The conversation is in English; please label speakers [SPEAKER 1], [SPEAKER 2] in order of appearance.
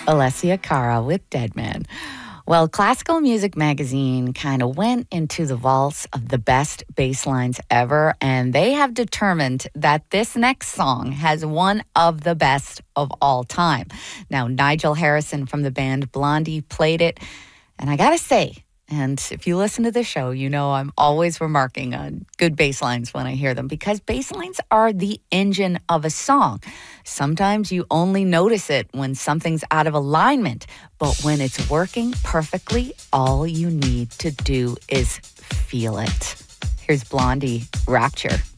[SPEAKER 1] Alessia Cara with Dead Man. Well, Classical Music Magazine kind of went into the vaults of the best bass lines ever, and they have determined that this next song has one of the best of all time. Now, Nigel Harrison from the band Blondie played it, and I gotta say, and if you listen to the show, you know I'm always remarking on good bass lines when I hear them, because bass lines are the engine of a song. Sometimes you only notice it when something's out of alignment, but when it's working perfectly, all you need to do is feel it. Here's Blondie, Rapture.